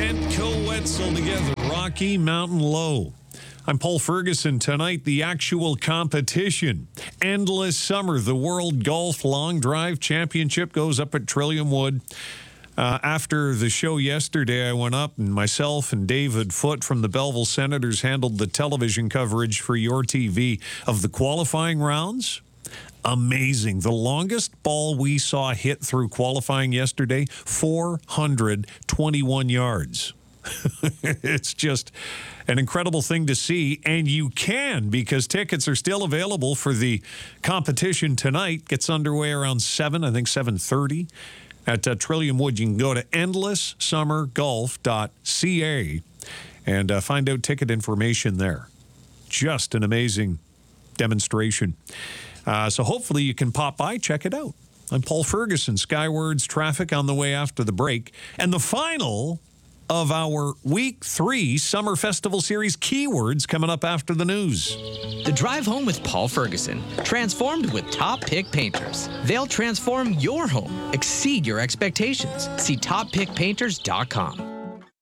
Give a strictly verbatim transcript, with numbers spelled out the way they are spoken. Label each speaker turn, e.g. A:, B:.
A: Kent Wetzel together, Rocky Mountain Low. I'm Paul Ferguson. Tonight, the actual competition. Endless Summer, the World Golf Long Drive Championship goes up at Trillium Wood. Uh, after the show yesterday, I went up and myself and David Foote from the Belleville Senators handled the television coverage for your T V of the qualifying rounds. Amazing. The longest ball we saw hit through qualifying yesterday, four hundred twenty-one yards. It's just an incredible thing to see, and you can, because tickets are still available for the competition tonight. Gets underway around seven, I think seven thirty at uh, Trillium Wood. You can go to endless summer golf dot c a and uh, find out ticket information there. Just an amazing demonstration. Uh, so hopefully you can pop by, check it out. I'm Paul Ferguson. Skywards traffic on the way after the break. And the final of our Week three Summer Festival Series keywords coming up after the news.
B: The Drive Home with Paul Ferguson. Transformed with Top Pick Painters. They'll transform your home. Exceed your expectations. See top pick painters dot com.